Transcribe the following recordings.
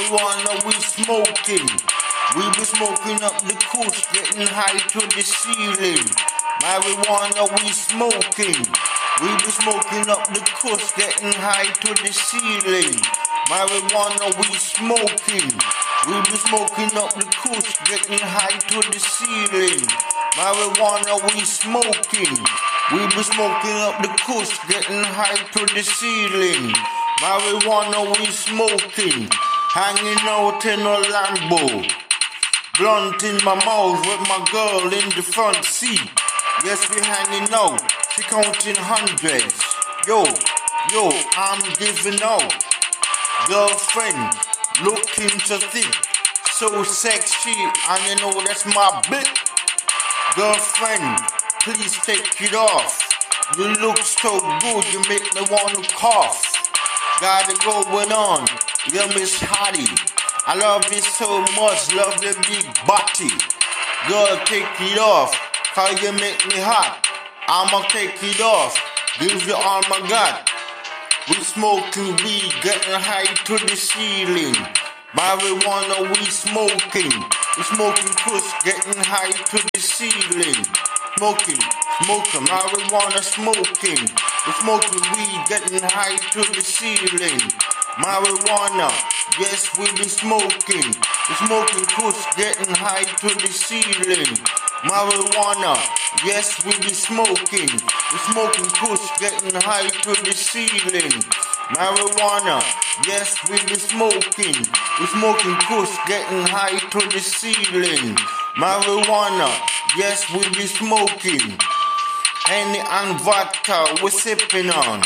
Marijuana we smoking. We be smoking up the kush, getting high to the ceiling. Marijuana we smoking. We be smoking up the kush, getting high to the ceiling. Marijuana we smoking. We be smoking up the kush, getting high to the ceiling. Marijuana we smoking. We be smoking up the kush, getting high to the ceiling. Marijuana we smoking. Hanging out in a Lambo. Blunt in my mouth with my girl in the front seat. Yes, we hanging out. She counting hundreds. Yo, I'm giving out. Girlfriend, looking so thick, so sexy, and you know that's my bit. Girlfriend, please take it off. You look so good, you make me want to cough. Got it going on, yeah, Miss Hottie. I love you so much, love your big body. Girl, take it off, cause you make me hot. I'ma take it off, give you all my God. We smoking weed, getting high to the ceiling. Marijuana we smoking. We smoking kush, getting high to the ceiling. Smoking, marijuana smoking. We smoking weed, getting high to the ceiling. Marijuana, yes we be smoking. We smoking kush, getting high to the ceiling. Marijuana, yes we be smoking. We smoking kush, getting high to the ceiling. Marijuana, yes we be smoking. We smoking kush, getting high to the ceiling. Marijuana, yes we be smoking. Henny and vodka we sipping on.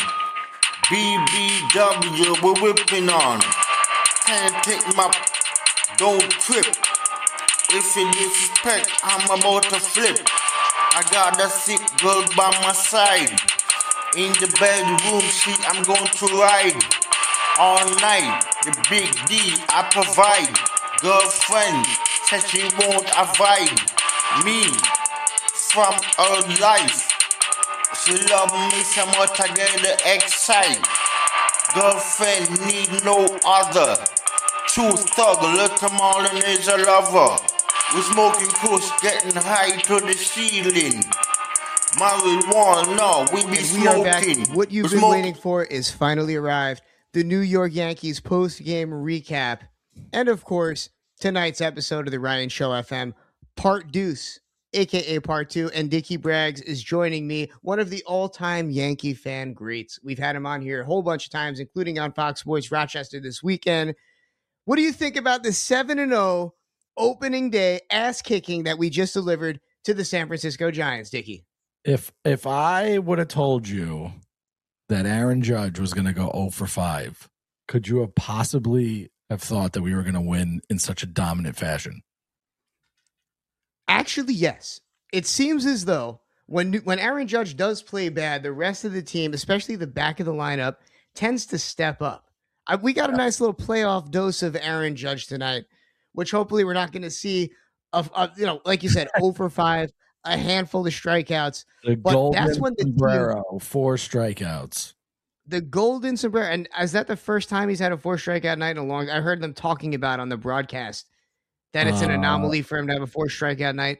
BBW we whipping on. Can't take my, don't trip. If you disrespect, I'm about to flip. I got a sick girl by my side. In the bedroom, I'm going to ride. All night, the big D I provide. Girlfriend said she won't avoid me from her life. She love me so much I get her excited. Girlfriend need no other. True thug, little Marlon is a lover. We smoking kush, getting high to the ceiling. Marijuana, we be smoking. We are back. What you've been waiting for is finally arrived. The New York Yankees post-game recap. And of course, tonight's episode of the Ryan Show FM, Part Deuce, aka Part 2. And Dickie Braggs is joining me, one of the all-time Yankee fan greats. We've had him on here a whole bunch of times, including on Fox Sports Rochester this weekend. What do you think about the 7-0 opening day ass kicking that we just delivered to the San Francisco Giants, Dickie? If I would have told you that Aaron Judge was going to go 0 for 5, could you have possibly have thought that we were going to win in such a dominant fashion? Actually, yes. It seems as though when Aaron Judge does play bad, the rest of the team, especially the back of the lineup, tends to step up. We got a nice little playoff dose of Aaron Judge tonight, which hopefully we're not going to see, like you said, 0 for 5, a handful of strikeouts. But that's when the sombrero, 4 strikeouts. The golden sombrero. And is that the first time he's had a 4 strikeout night in a long? I heard them talking about on the broadcast that it's an anomaly for him to have a 4 strikeout night.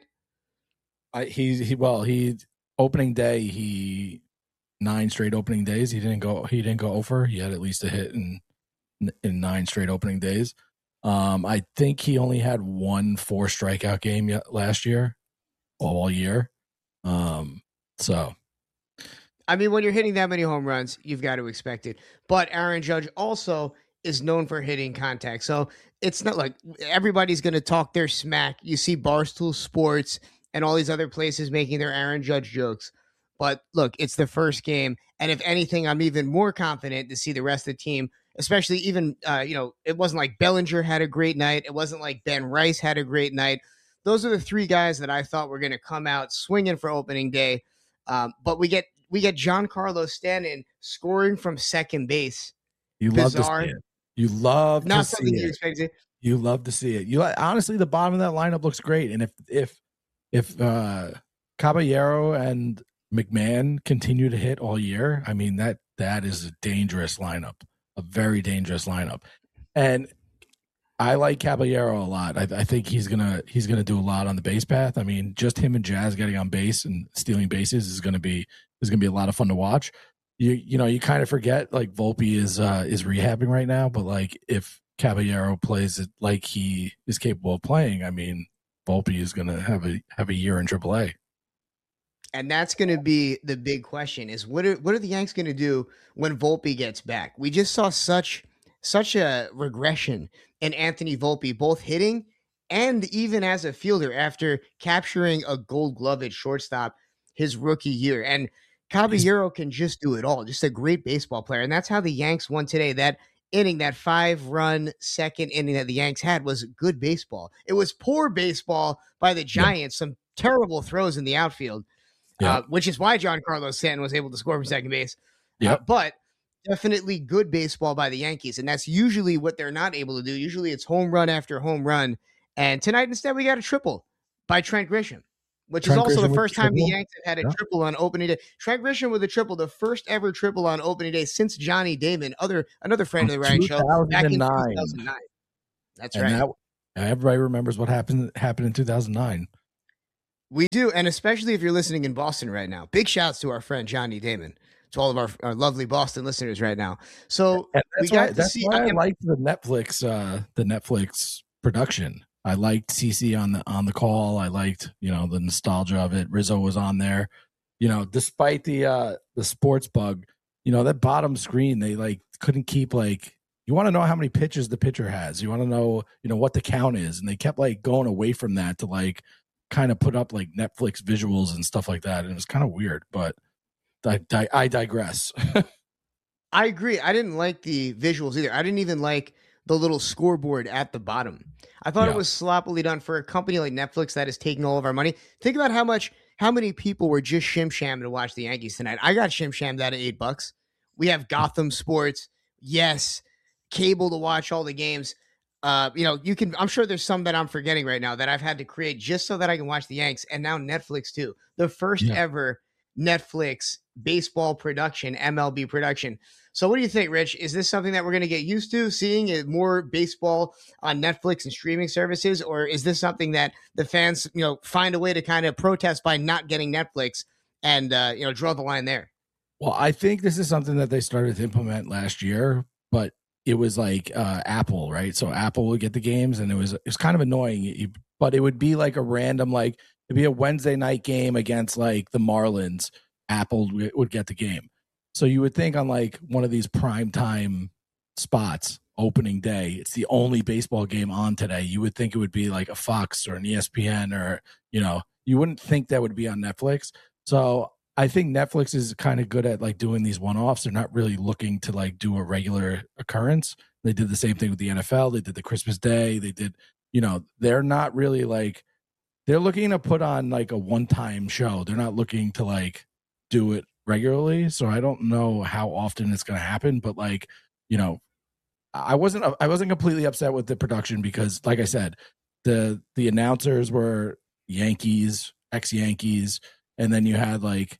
He opening day, 9 straight opening days. He didn't go over. He had at least a hit in 9 straight opening days. I think he only had 1 4 strikeout game last year, all year. So, I mean, when you're hitting that many home runs, you've got to expect it. But Aaron Judge also is known for hitting contact. So it's not like everybody's going to talk their smack. You see Barstool Sports and all these other places making their Aaron Judge jokes. But look, it's the first game. And if anything, I'm even more confident to see the rest of the team, especially even, it wasn't like Bellinger had a great night. It wasn't like Ben Rice had a great night. Those are the 3 guys that I thought were going to come out swinging for opening day. But we get Giancarlo Stanton scoring from second base. You Bizarre. love to see it. You love Not to something see you it. expected. You love to see it. Honestly, the bottom of that lineup looks great. And if Caballero and McMahon continue to hit all year, I mean that is a dangerous lineup, a very dangerous lineup. And I like Caballero a lot. I think he's gonna do a lot on the base path. I mean, just him and Jazz getting on base and stealing bases is gonna be a lot of fun to watch. You kind of forget like Volpe is rehabbing right now, but like if Caballero plays it like he is capable of playing, I mean, Volpe is gonna have a year in AAA. And that's going to be the big question: is what are the Yanks going to do when Volpe gets back? We just saw such a regression in Anthony Volpe, both hitting and even as a fielder after capturing a Gold Glove at shortstop his rookie year. And Caballero can just do it all. Just a great baseball player, and that's how the Yanks won today. That inning, that 5-run second inning that the Yanks had, was good baseball. It was poor baseball by the Giants. Some terrible throws in the outfield. Which is why Giancarlo Stanton was able to score from second base. But definitely good baseball by the Yankees, and that's usually what they're not able to do. Usually it's home run after home run, and tonight instead we got a triple by Trent Grisham, which is also the first time the Yanks have had a triple on opening day. Trent Grisham with a triple, the first ever triple on opening day since Johnny Damon, another friend of the Ryan Show, back in 2009. That's right. Everybody remembers what happened in 2009. We do, and especially if you're listening in Boston right now. Big shouts to our friend Johnny Damon, to all of our lovely Boston listeners right now. So that's why I liked the Netflix production. I liked CC on the call. I liked the nostalgia of it. Rizzo was on there. Despite the sports bug, that bottom screen they like couldn't keep like. You want to know how many pitches the pitcher has. You want to know what the count is, and they kept like going away from that to like kind of put up like Netflix visuals and stuff like that, and it was kind of weird, but I digress. I agree. I didn't like the visuals either. I didn't even like the little scoreboard at the bottom. I thought it was sloppily done for a company like Netflix that is taking all of our money. Think about how many people were just shim-shammed to watch the Yankees tonight. I got shim-shammed out of $8. We have Gotham Sports, cable to watch all the games. You can, I'm sure there's some that I'm forgetting right now that I've had to create just so that I can watch the Yanks, and now Netflix too. The first ever Netflix baseball production, MLB production. So what do you think, Rich? Is this something that we're going to get used to, seeing more baseball on Netflix and streaming services? Or is this something that the fans, find a way to kind of protest by not getting Netflix and, draw the line there? Well, I think this is something that they started to implement last year, but it was like Apple, right? So Apple would get the games, and it was kind of annoying. But it would be like a random, like it'd be a Wednesday night game against like the Marlins. Apple would get the game. So you would think on like one of these primetime spots, opening day, it's the only baseball game on today. You would think it would be like a Fox or an ESPN, or you wouldn't think that would be on Netflix. So I think Netflix is kind of good at like doing these one-offs. They're not really looking to like do a regular occurrence. They did the same thing with the NFL. They did the Christmas Day. They did, they're not really like, they're looking to put on like a one-time show. They're not looking to like do it regularly. So I don't know how often it's going to happen, but like, I wasn't completely upset with the production because like I said, the announcers were Yankees, ex-Yankees, and then you had like,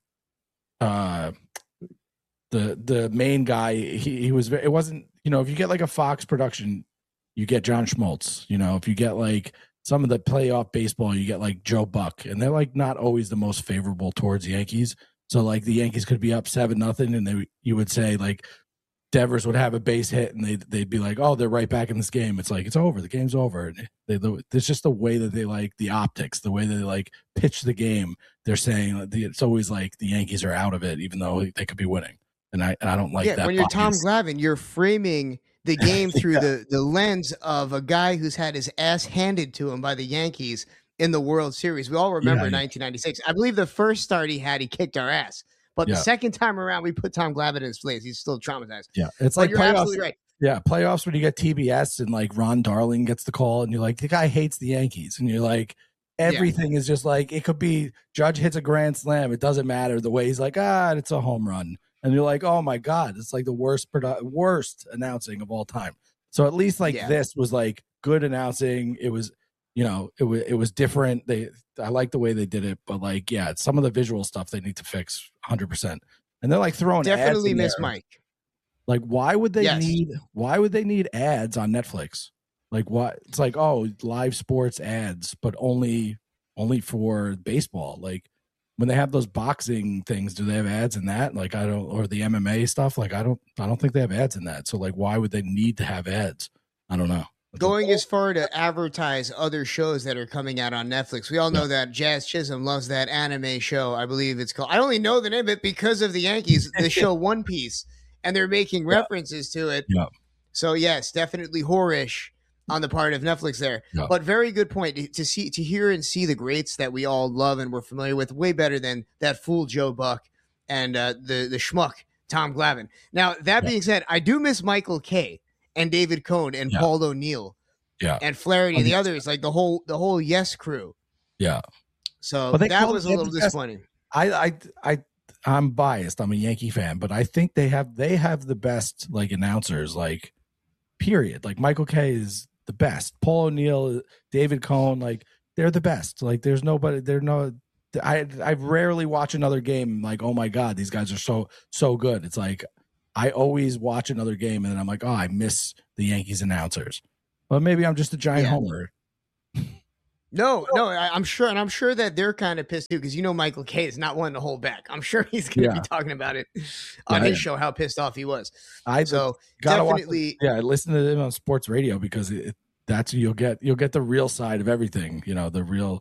the main guy, it wasn't, if you get like a Fox production, you get John Schmaltz. If you get like some of the playoff baseball, you get like Joe Buck, and they're like not always the most favorable towards the Yankees. So like the Yankees could be up 7-0, and you would say like Devers would have a base hit, and they'd be like, oh, they're right back in this game. It's like, it's over. The game's over. And it's just the way that they like the optics, the way they like pitch the game. They're saying it's always like the Yankees are out of it, even though they could be winning. And I don't like that. When you're Tom Glavine, you're framing the game through the lens of a guy who's had his ass handed to him by the Yankees in the World Series. We all remember 1996. I believe the first start he kicked our ass. But the second time around, we put Tom Glavine in his place. He's still traumatized. Yeah, it's like you're playoffs, absolutely right. Yeah, playoffs when you get TBS and like Ron Darling gets the call, and you're like, the guy hates the Yankees, and you're like, everything is just like, it could be Judge hits a grand slam. It doesn't matter the way he's like, it's a home run, and you're like, oh my god, it's like the worst announcing of all time. So at least like this was like good announcing. It was. It was different. I like the way they did it, but like, some of the visual stuff they need to fix 100%. And they're like throwing definitely ads miss Mike. Like, why would they need ads on Netflix? Like what? It's like, oh, live sports ads, but only for baseball. Like when they have those boxing things, do they have ads in that? Like I don't, or the MMA stuff. Like I don't think they have ads in that. So like, why would they need to have ads? I don't know. Going as far to advertise other shows that are coming out on Netflix. We all know that Jazz Chisholm loves that anime show. I believe it's called. I only know the name of it because of the Yankees. The show One Piece, and they're making references to it. Yeah. So yes, definitely whorish on the part of Netflix there. Yeah. But very good point to hear and see the greats that we all love and we're familiar with. Way better than that fool Joe Buck and the schmuck Tom Glavine. Now that being said, I do miss Michael Kay and David Cohn and Paul O'Neill. Yeah. And Flaherty and the others, like the whole Yes crew. Yeah. So that was a little disappointing. I'm biased. I'm a Yankee fan, but I think they have the best like announcers, like period. Like Michael Kay is the best. Paul O'Neill, David Cohn, like they're the best. Like there's nobody. I rarely watch another game like, oh my God, these guys are so good. It's like I always watch another game and then I'm like, oh, I miss the Yankees announcers. But maybe I'm just a giant homer. No, I'm sure that they're kind of pissed too, because Michael Kay is not one to hold back. I'm sure he's going to be talking about it on his show, how pissed off he was. Definitely, listen to him on sports radio because that's you'll get the real side of everything. The real.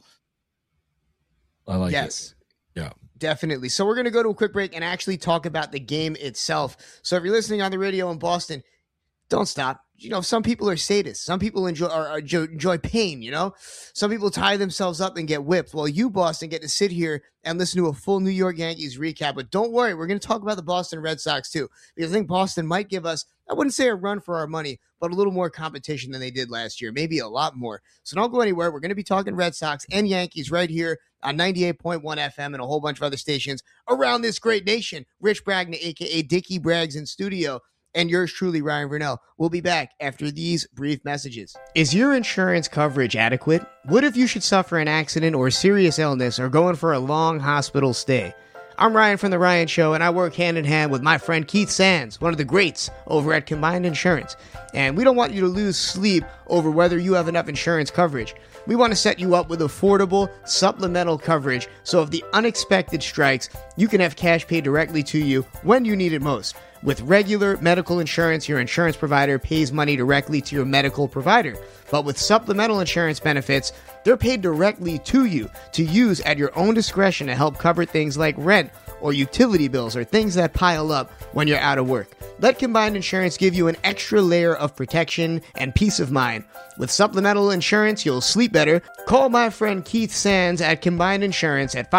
I like it. Yeah. Definitely. So we're going to go to a quick break and actually talk about the game itself. So if you're listening on the radio in Boston, don't stop. Some people are sadists. Some people enjoy pain, Some people tie themselves up and get whipped. Well, you, Boston, get to sit here and listen to a full New York Yankees recap. But don't worry, we're going to talk about the Boston Red Sox too, because I think Boston might give us, I wouldn't say a run for our money, but a little more competition than they did last year, maybe a lot more. So don't go anywhere. We're going to be talking Red Sox and Yankees right here on 98.1 FM and a whole bunch of other stations around this great nation. Rich Bragna, a.k.a. Dickie Braggs in studio. And yours truly, Ryan Vernell. We'll be back after these brief messages. Is your insurance coverage adequate? What if you should suffer an accident or serious illness or go in for a long hospital stay? I'm Ryan from The Ryan Show, and I work hand in hand with my friend Keith Sands, one of the greats over at Combined Insurance. And we don't want you to lose sleep over whether you have enough insurance coverage. We want to set you up with affordable supplemental coverage, so if the unexpected strikes, you can have cash paid directly to you when you need it most. With regular medical insurance, your insurance provider pays money directly to your medical provider. But with supplemental insurance benefits, they're paid directly to you to use at your own discretion to help cover things like rent or utility bills or things that pile up when you're out of work. Let Combined Insurance give you an extra layer of protection and peace of mind. With supplemental insurance, you'll sleep better. Call my friend Keith Sands at Combined Insurance at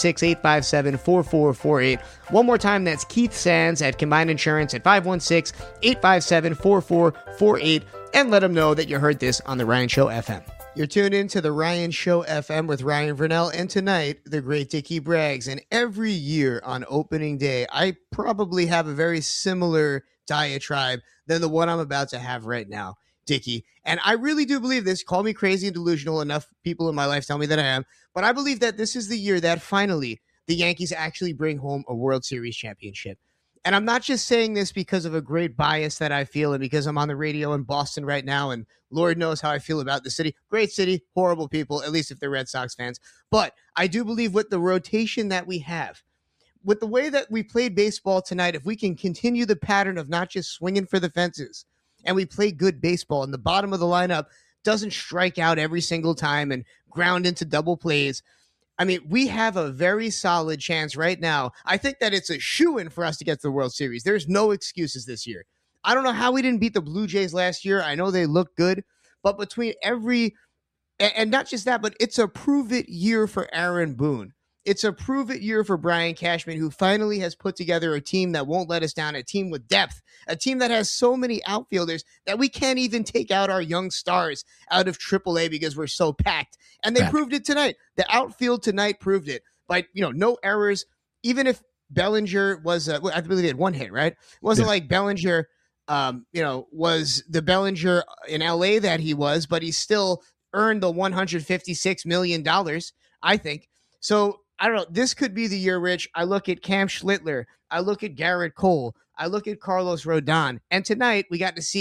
516-857-4448. One more time, that's Keith Sands at Combined Insurance at 516-857-4448. And let them know that you heard this on The Ryan Show FM. You're tuned in to The Ryan Show FM with Ryan Vernell, and tonight, the great Dickie Braggs. And every year on opening day, I probably have a very similar diatribe than the one I'm about to have right now, Dickie. And I really do believe this. Call me crazy and delusional. Enough people in my life tell me that I am. But I believe that this is the year that finally the Yankees actually bring home a World Series championship. And I'm not just saying this because of a great bias that I feel and because I'm on the radio in Boston right now and Lord knows how I feel about the city. Great city, horrible people, at least if they're Red Sox fans. But I do believe with the rotation that we have, with the way that we played baseball tonight, if we can continue the pattern of not just swinging for the fences and we play good baseball and the bottom of the lineup doesn't strike out every single time and ground into double plays, I mean, we have a very solid chance right now. I think that it's a shoo-in for us to get to the World Series. There's no excuses this year. I don't know how we didn't beat the Blue Jays last year. I know they look good, but between every, and not just that, but it's a prove-it year for Aaron Boone. It's a prove-it year for Brian Cashman, who finally has put together a team that won't let us down, a team with depth, a team that has so many outfielders that we can't even take out our young stars out of AAA because we're so packed. And they proved it tonight. The outfield tonight proved it by, no errors. Even if Bellinger was, I believe he had one hit, right? It wasn't like Bellinger, was the Bellinger in LA that he was, but he still earned the $156 million, I think. So, I don't know. This could be the year, Rich. I look at Cam Schlittler. I look at Garrett Cole. I look at Carlos Rodon. And tonight we got to see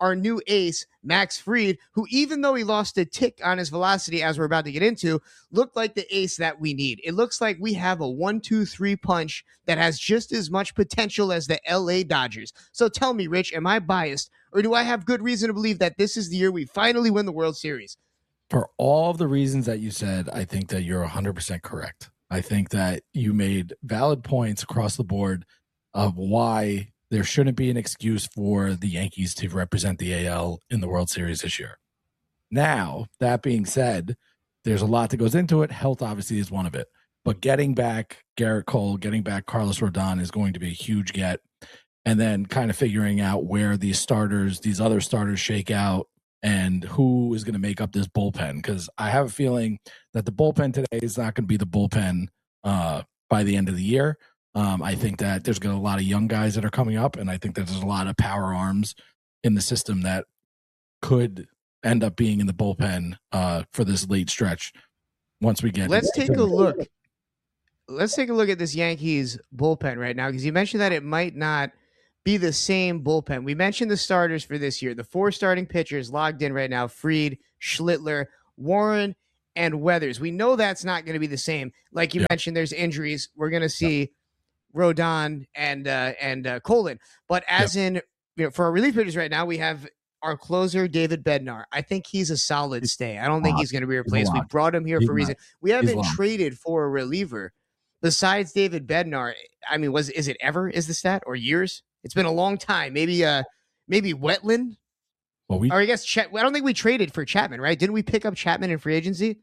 our new ace, Max Fried, who, even though he lost a tick on his velocity, as we're about to get into, looked like the ace that we need. It looks like we have a 1-2-3 punch that has just as much potential as the LA Dodgers. So tell me, Rich, am I biased, or do I have good reason to believe that this is the year we finally win the World Series? For all of the reasons that you said, I think that you're 100% correct. I think that you made valid points across the board of why there shouldn't be an excuse for the Yankees to represent the AL in the World Series this year. Now, that being said, there's a lot that goes into it. Health obviously is one of it. But getting back Garrett Cole, getting back Carlos Rodon is going to be a huge get. And then kind of figuring out where these other starters shake out and who is going to make up this bullpen. Because I have a feeling that the bullpen today is not going to be the bullpen by the end of the year. I think that there's going to be a lot of young guys that are coming up, and I think that there's a lot of power arms in the system that could end up being in the bullpen for this late stretch once we get. Let's take a look. Let's take a look at this Yankees bullpen right now, because you mentioned that it might not be the same bullpen. We mentioned the starters for this year. The 4 starting pitchers logged in right now: Fried, Schlittler, Warren, and Weathers. We know that's not going to be the same. Like you mentioned, there's injuries. We're going to see Rodon and Colin. But as in, for our relief pitchers right now, we have our closer, David Bednar. I think he's a solid stay. I don't think he's going to be replaced. We brought him here for a reason. We haven't traded for a reliever besides David Bednar. I mean, is it ever is the stat, or years? It's been a long time. Maybe Wetland. Well, or I guess I don't think we traded for Chapman, right? Didn't we pick up Chapman in free agency?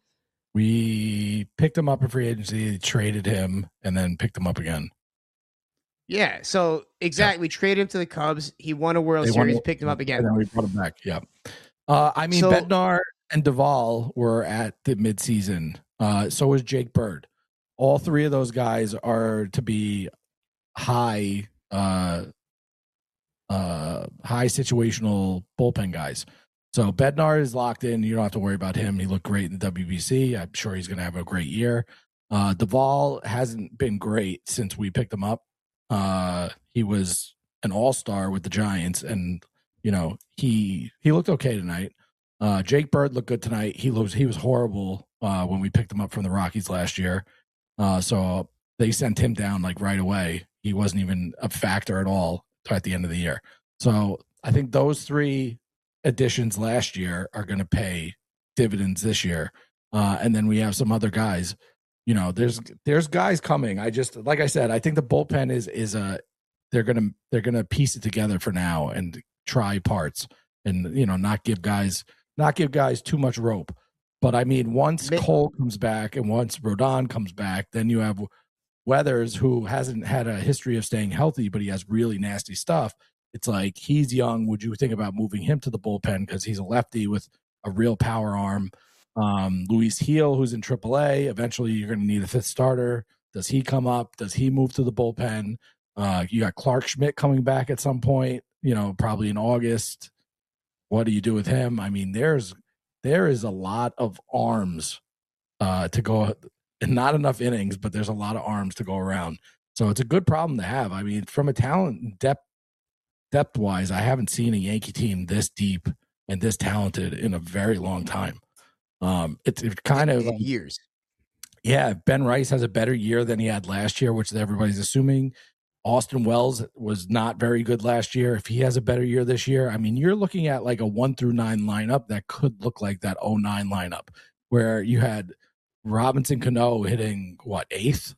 We picked him up in free agency, traded him, and then picked him up again. Yeah, so exactly. We traded him to the Cubs. He won a World Series, picked him up again. And then we brought him back, yeah. Bednar and Duvall were at the midseason. So was Jake Bird. All 3 of those guys are to be high situational bullpen guys. So Bednar is locked in. You don't have to worry about him. He looked great in the WBC. I'm sure he's going to have a great year. Duvall hasn't been great since we picked him up. He was an all-star with the Giants, and he looked okay tonight. Jake Bird looked good tonight. He was horrible when we picked him up from the Rockies last year. So they sent him down like right away. He wasn't even a factor at all at the end of the year. So I think those 3 additions last year are going to pay dividends this year. And then we have some other guys. There's guys coming. Like I said, I think the bullpen is they're gonna piece it together for now and try parts and not give guys too much rope. But I mean, once Cole comes back and once Rodon comes back, then you have Weathers, who hasn't had a history of staying healthy, but he has really nasty stuff. It's like, he's young. Would you think about moving him to the bullpen because he's a lefty with a real power arm? Luis Heel, who's in AAA, eventually you're going to need a 5th starter. Does he come up? Does he move to the bullpen? You got Clark Schmidt coming back at some point, probably in August. What do you do with him? I mean, there is a lot of arms to go, and not enough innings, but there's a lot of arms to go around. So it's a good problem to have. I mean, from a talent depth-wise, I haven't seen a Yankee team this deep and this talented in a very long time. It's kind of years. Yeah, Ben Rice has a better year than he had last year, which everybody's assuming. Austin Wells was not very good last year. If he has a better year this year, I mean, you're looking at like a 1 through 9 lineup that could look like that 09 lineup where you had Robinson Cano hitting 8th.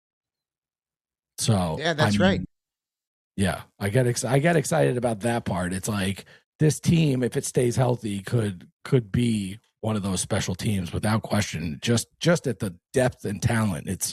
So yeah, that's right. Yeah, I get excited about that part. It's like this team, if it stays healthy, could be one of those special teams without question. Just at the depth and talent, it's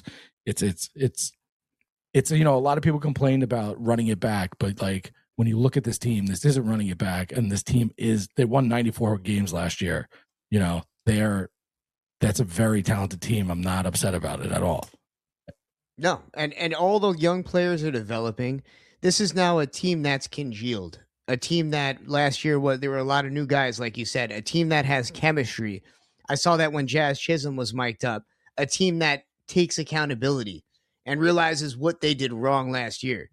a lot of people complain about running it back, but like when you look at this team, this isn't running it back, and this team they won 94 games last year. That's a very talented team. I'm not upset about it at all. No, and all the young players are developing. This is now a team that's congealed. A team that last year there were a lot of new guys, like you said. A team that has chemistry. I saw that when Jazz Chisholm was mic'd up. A team that takes accountability and realizes what they did wrong last year.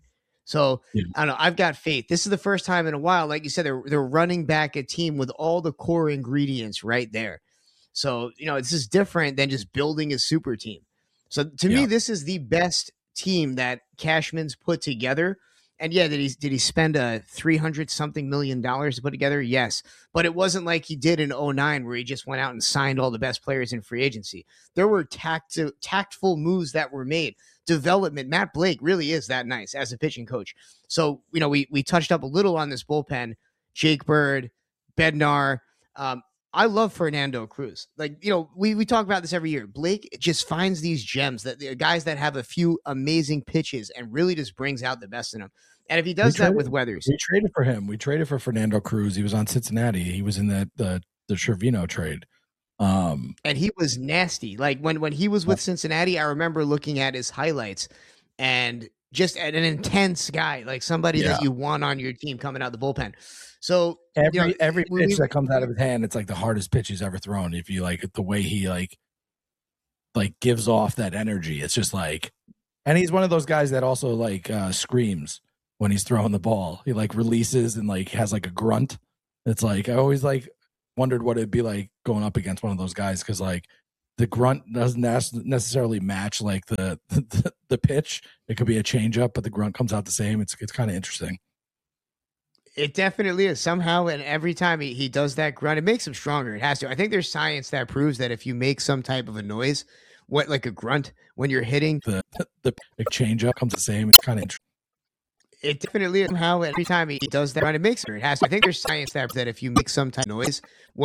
So Yeah. I don't know. I've got faith. This is the first time in a while, like you said, they're running back a team with all the core ingredients right there. So this is different than just building a super team. So to me, this is the best team that Cashman's put together. And yeah, did he spend a $300-something million to put together? Yes. But it wasn't like he did in 2009 where he just went out and signed all the best players in free agency. There were tactful moves that were made. Development. Matt Blake really is that nice as a pitching coach. So, we touched up a little on this bullpen. Jake Bird, Bednar. I love Fernando Cruz. Like, we talk about this every year. Blake just finds these gems, that the guys that have a few amazing pitches and really just brings out the best in them. And if he does that with Weathers, we traded for him. We traded for Fernando Cruz. He was on Cincinnati. He was in the Trevino trade. And he was nasty. Like when he was with Cincinnati, I remember looking at his highlights and just an intense guy, like somebody that you want on your team coming out the bullpen. So every pitch that comes out of his hand, it's like the hardest pitch he's ever thrown. If you like the way he like gives off that energy, it's just like, and he's one of those guys that also like screams when he's throwing the ball. He like releases and like has like a grunt. It's like, I always like wondered what it'd be like going up against one of those guys, because like the grunt doesn't necessarily match like the pitch. It could be a changeup, but the grunt comes out the same. It's kind of interesting. It definitely is somehow, and every time he does that grunt, it makes him stronger. It has to. I think there's science that proves that if you make some type of a noise, like a grunt when you're hitting, the changeup comes the same. It's kind of interesting. It definitely is somehow, every time he does that, it makes it has to. I think there's science that if you make some type of noise,